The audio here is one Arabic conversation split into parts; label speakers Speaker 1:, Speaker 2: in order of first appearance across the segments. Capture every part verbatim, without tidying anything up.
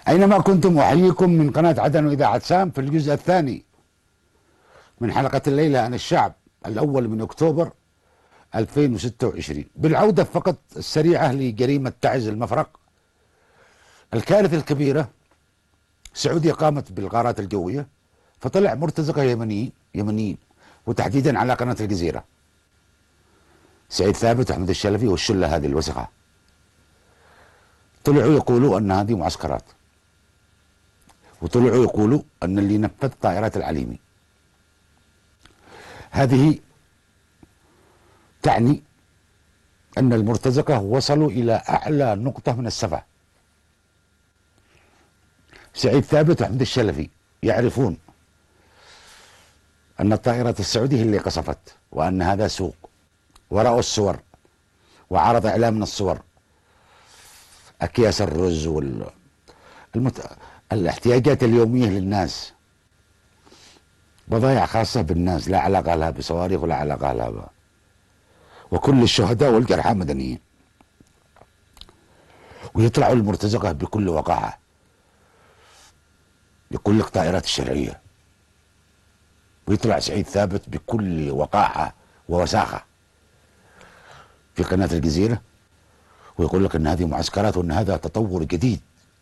Speaker 1: أينما كنتم أحييكم من قناة عدن وإذاعة سام في الجزء الثاني من حلقة الليلة عن الشعب الأول من أكتوبر ألفين وستة وعشرين، بالعودة فقط السريعة لجريمة تعز المفرق، الكارثة الكبيرة. السعودية قامت بالغارات الجوية، فطلع مرتزقة يمنيين يمنيين وتحديدا على قناة الجزيرة، سعيد ثابت وأحمد الشلفي والشلة هذه الوسخة، طلعوا يقولوا أن هذه معسكرات، وطلعوا يقولوا أن اللي نفذ طائرات العليمي. هذه تعني أن المرتزقة وصلوا إلى أعلى نقطة من السفة. سعيد ثابت وأحمد الشلفي يعرفون أن الطائرات السعودية هي اللي قصفت، وأن هذا سوق، ورأوا الصور وعرض إعلام من الصور، أكياس الرز وال المت... الاحتياجات اليومية للناس، بضائع خاصة بالناس لا علاقة لها بصواريخ ولا علاقة لها ب... وكل الشهداء والجرحى مدنيين. ويطلعوا المرتزقة بكل وقاحة يقول لك طائرات الشرعية، ويطلع سعيد ثابت بكل وقاحة ووساخة في قناة الجزيرة ويقول لك ان هذه معسكرات وان هذا تطور جديد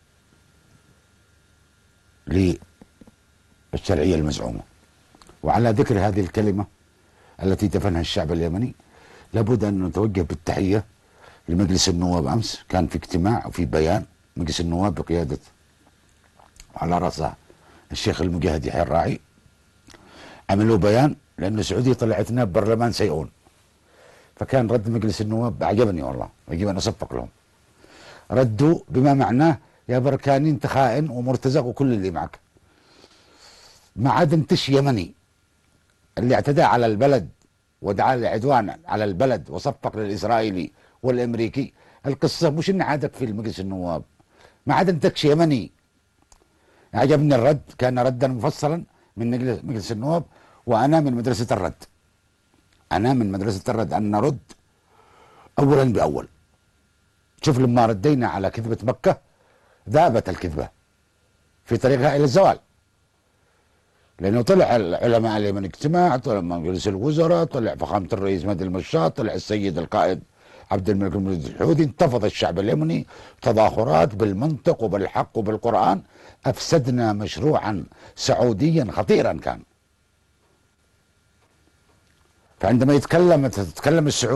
Speaker 1: للشرعية المزعومة. وعلى ذكر هذه الكلمة التي دفنها الشعب اليمني، لابد ان نتوجه بالتحية لمجلس النواب. امس كان في اجتماع وفي بيان مجلس النواب بقيادة على رأسها الشيخ المجاهد يحيى الراعي، عملوا بيان لأن السعودية طلعت لنا برلمان سيئون، فكان رد مجلس النواب عجبني والله، يجب أن أصفق لهم. ردوا بما معناه يا بركاني انت خائن ومرتزق وكل اللي معك، ما عاد انتش يمني اللي اعتدى على البلد ودعا لعدوان على البلد وصفق للإسرائيلي والأمريكي. القصة مش ان عادك في مجلس النواب، ما عاد انتكش يمني. عجبني الرد، كان ردا مفصلا من مجلس النواب، وأنا من مدرسة الرد. أنا من مدرسة الرد أن نرد أولا بأول. شوف لما ردينا على كذبة مكة ذابت الكذبة في طريقها إلى الزوال، لأنه طلع العلماء اليمن اجتماع، طلع مجلس الوزراء، طلع فخامة الرئيس مهدي المشاط، طلع السيد القائد عبد الملك المولود الحوثي، انتفض الشعب اليمني تظاهرات بالمنطق وبالحق وبالقرآن. أفسدنا مشروعا سعوديا خطيرا كان. فعندما يتكلم تتكلم السعودية